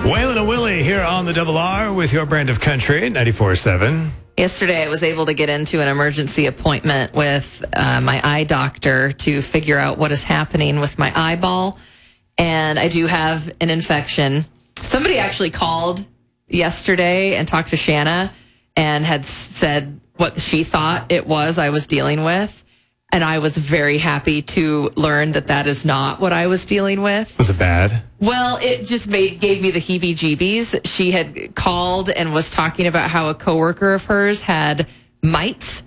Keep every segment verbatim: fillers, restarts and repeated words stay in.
Waylon and Willie here on the Double R with your brand of country, ninety-four point seven. Yesterday, I was able to get into an emergency appointment with uh, my eye doctor to figure out what is happening with my eyeball. And I do have an infection. Somebody actually called yesterday and talked to Shanna and had said what she thought it was I was dealing with. And I was very happy to learn that that is not what I was dealing with. Was it bad? Well, it just made gave me the heebie-jeebies. She had called and was talking about how a coworker of hers had mites.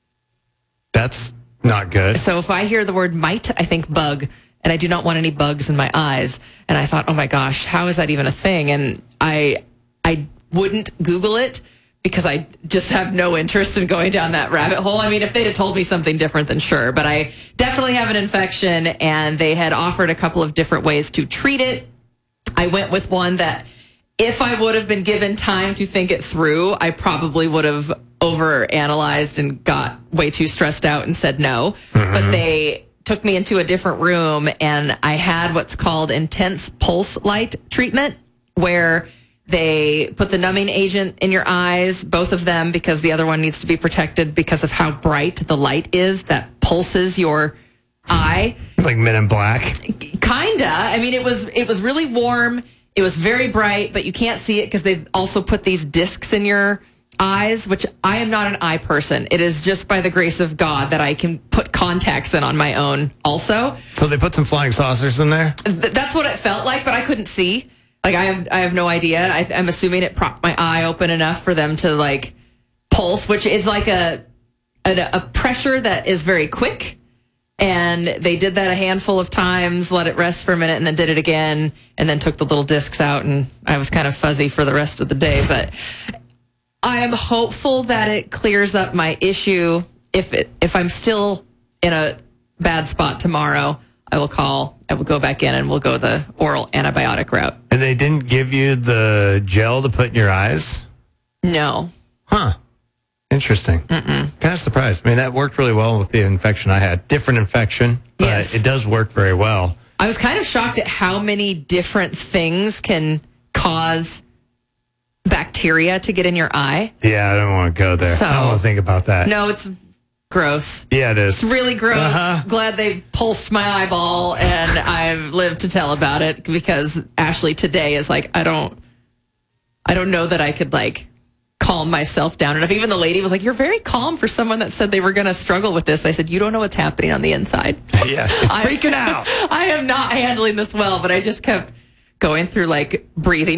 That's not good. So if I hear the word mite, I think bug. And I do not want any bugs in my eyes. And I thought, oh my gosh, how is that even a thing? And I I wouldn't Google it because I just have no interest in going down that rabbit hole. I mean, if they'd have told me something different, then sure. But I definitely have an infection, and they had offered a couple of different ways to treat it. I went with one that if I would have been given time to think it through, I probably would have overanalyzed and got way too stressed out and said no. Mm-hmm. But they took me into a different room, and I had what's called intense pulse light treatment, where they put the numbing agent in your eyes, both of them, because the other one needs to be protected because of how bright the light is that pulses your eye. Like Men in Black? Kinda. I mean, it was it was really warm. It was very bright, but you can't see it because they also put these discs in your eyes, which I am not an eye person. It is just by the grace of God that I can put contacts in on my own also. So they put some flying saucers in there? Th- that's what it felt like, but I couldn't see. Like, I have I have no idea. I, I'm assuming it propped my eye open enough for them to, like, pulse, which is like a, a a pressure that is very quick. And they did that a handful of times, let it rest for a minute, and then did it again, and then took the little discs out, and I was kind of fuzzy for the rest of the day. But I am hopeful that it clears up my issue. If it, if I'm still in a bad spot tomorrow, I will call, I will go back in, and we'll go the oral antibiotic route. And they didn't give you the gel to put in your eyes? No. Huh. Interesting. Mm-mm. Kind of surprised. I mean, that worked really well with the infection I had. Different infection, but yes, it does work very well. I was kind of shocked at how many different things can cause bacteria to get in your eye. Yeah, I don't want to go there. So, I don't want to think about that. No, it's gross. Yeah, it is. It's really gross. Uh-huh. Glad they pulsed my eyeball, and I've lived to tell about it, because Ashley today is like, I don't, I don't know that I could like calm myself down enough. Even the lady was like, "You're very calm for someone that said they were going to struggle with this." I said, "You don't know what's happening on the inside." Yeah, freaking out. I am not handling this well, but I just kept going through like breathing